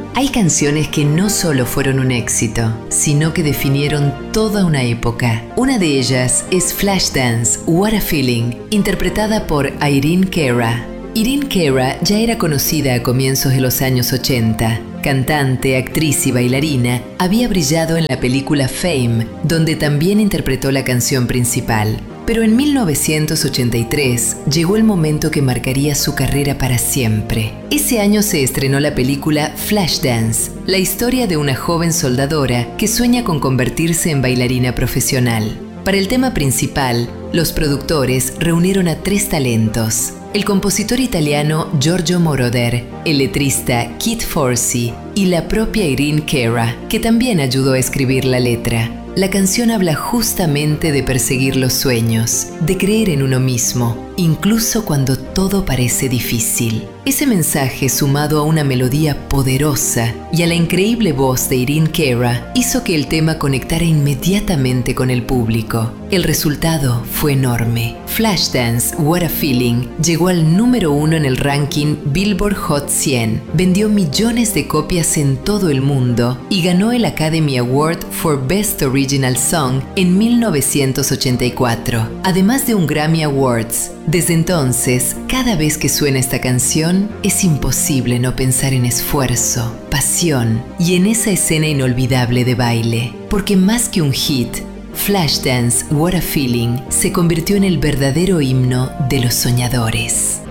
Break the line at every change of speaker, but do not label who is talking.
Hay canciones que no solo fueron un éxito, sino que definieron toda una época. Una de ellas es Flashdance, What a Feeling, interpretada por Irene Cara. Irene Cara ya era conocida a comienzos de los años 80. Cantante, actriz y bailarina, había brillado en la película Fame, donde también interpretó la canción principal. Pero en 1983 llegó el momento que marcaría su carrera para siempre. Ese año se estrenó la película Flashdance, la historia de una joven soldadora que sueña con convertirse en bailarina profesional. Para el tema principal, los productores reunieron a 3 talentos: el compositor italiano Giorgio Moroder, el letrista Kid Forsey y la propia Irene Cara, que también ayudó a escribir la letra. La canción habla justamente de perseguir los sueños, de creer en uno mismo, incluso cuando todo parece difícil. Ese mensaje, sumado a una melodía poderosa y a la increíble voz de Irene Cara, hizo que el tema conectara inmediatamente con el público. El resultado fue enorme. Flashdance, What a Feeling, llegó al número 1 en el ranking Billboard Hot 100, vendió millones de copias en todo el mundo y ganó el Academy Award for Best Original Song en 1984, además de un Grammy Awards. Desde entonces, cada vez que suena esta canción, es imposible no pensar en esfuerzo, pasión y en esa escena inolvidable de baile, porque más que un hit, Flashdance, What a Feeling se convirtió en el verdadero himno de los soñadores.